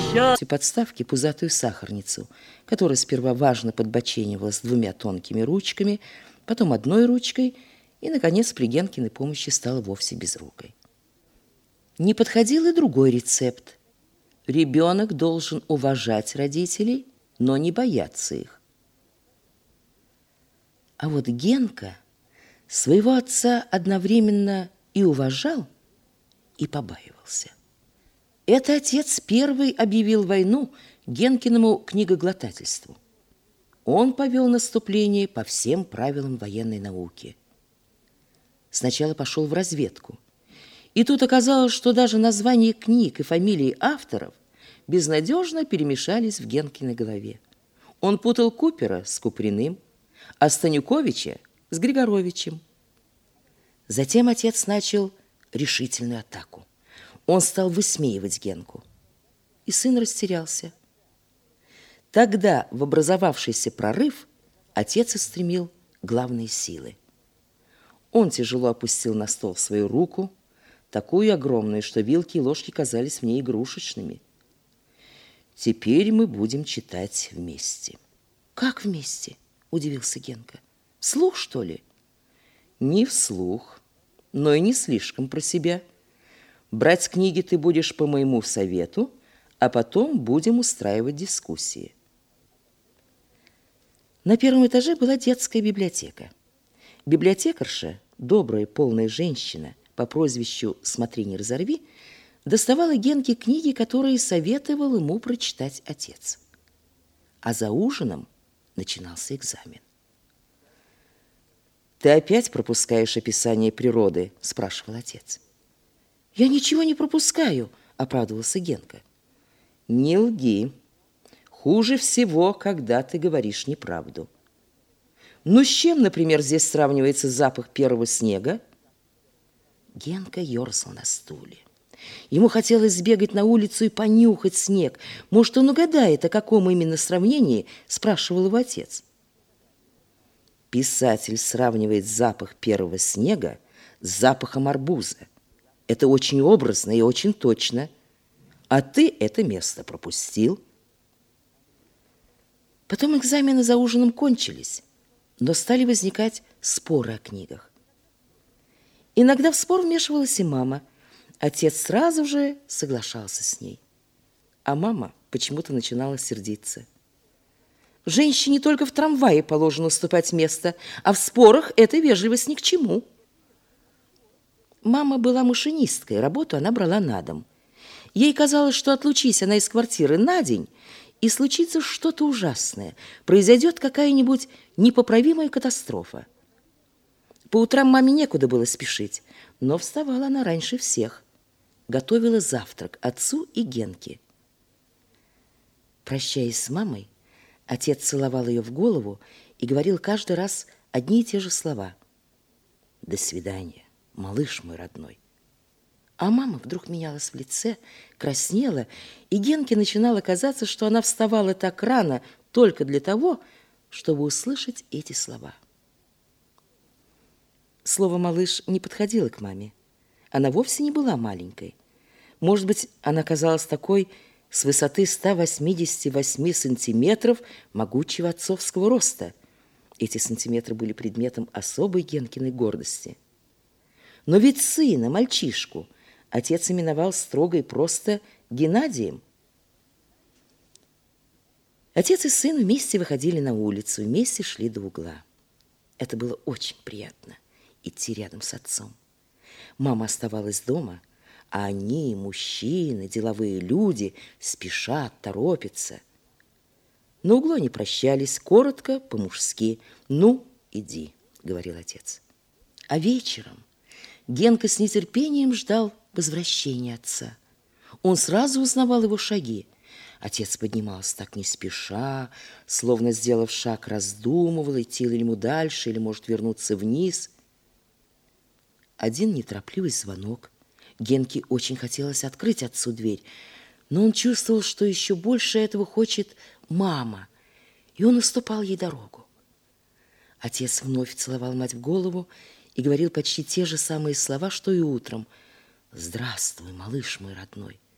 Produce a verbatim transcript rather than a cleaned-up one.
подставки пузатую сахарницу, которая сперва важно подбоченивалась двумя тонкими ручками, потом одной ручкой и, наконец, при Генкиной помощи стала вовсе безрукой. Не подходил и другой рецепт. Ребенок должен уважать родителей, но не бояться их. А вот Генка своего отца одновременно и уважал, и побаивался. Это отец первый объявил войну Генкиному книгоглотательству. Он повел наступление по всем правилам военной науки. Сначала пошел в разведку. И тут оказалось, что даже названия книг и фамилии авторов безнадежно перемешались в Генкиной голове. Он путал Купера с Куприным, а Станюковича с Григоровичем. Затем отец начал решительную атаку. Он стал высмеивать Генку. И сын растерялся. Тогда в образовавшийся прорыв отец устремил главные силы. Он тяжело опустил на стол свою руку, такую огромную, что вилки и ложки казались мне игрушечными. «Теперь мы будем читать вместе». «Как вместе?» – удивился Генка. «Вслух, что ли?» «Не вслух, но и не слишком про себя. Брать книги ты будешь по моему совету, а потом будем устраивать дискуссии». На первом этаже была детская библиотека. Библиотекарша, добрая, полная женщина по прозвищу «Смотри, не разорви», доставала Генке книги, которые советовал ему прочитать отец. А за ужином начинался экзамен. «Ты опять пропускаешь описание природы?» – спрашивал отец. «Я ничего не пропускаю», – оправдывался Генка. «Не лги. Хуже всего, когда ты говоришь неправду. Ну, с чем, например, здесь сравнивается запах первого снега?» Генка ерзал на стуле. Ему хотелось сбегать на улицу и понюхать снег. Может, он угадает, о каком именно сравнении спрашивал его отец. Писатель сравнивает запах первого снега с запахом арбуза. Это очень образно и очень точно. А ты это место пропустил. Потом экзамены за ужином кончились, но стали возникать споры о книгах. Иногда в спор вмешивалась и мама. Отец сразу же соглашался с ней. А мама почему-то начинала сердиться. Женщине только в трамвае положено уступать место, а в спорах эта вежливость ни к чему. Мама была машинисткой, работу она брала на дом. Ей казалось, что отлучись она из квартиры на день, и случится что-то ужасное, произойдет какая-нибудь непоправимая катастрофа. По утрам маме некуда было спешить, но вставала она раньше всех. Готовила завтрак отцу и Генке. Прощаясь с мамой, отец целовал ее в голову и говорил каждый раз одни и те же слова. «До свидания, малыш мой родной». А мама вдруг менялась в лице, краснела, и Генке начинало казаться, что она вставала так рано только для того, чтобы услышать эти слова. Слово «малыш» не подходило к маме. Она вовсе не была маленькой. Может быть, она казалась такой с высоты ста восьмидесяти восьми сантиметров могучего отцовского роста. Эти сантиметры были предметом особой Генкиной гордости. Но ведь сына, мальчишку, отец именовал строго и просто Геннадием. Отец и сын вместе выходили на улицу, вместе шли до угла. Это было очень приятно – идти рядом с отцом. Мама оставалась дома, а они, мужчины, деловые люди, спешат, торопятся. На углу они прощались, коротко, по-мужски. «Ну, иди», – говорил отец. А вечером Генка с нетерпением ждал возвращения отца. Он сразу узнавал его шаги. Отец поднимался так не спеша, словно, сделав шаг, раздумывал, идти ли ему дальше или, может, вернуться вниз. Один неторопливый звонок. Генке очень хотелось открыть отцу дверь, но он чувствовал, что еще больше этого хочет мама, и он уступал ей дорогу. Отец вновь целовал мать в голову и говорил почти те же самые слова, что и утром. «Здравствуй, малыш мой родной».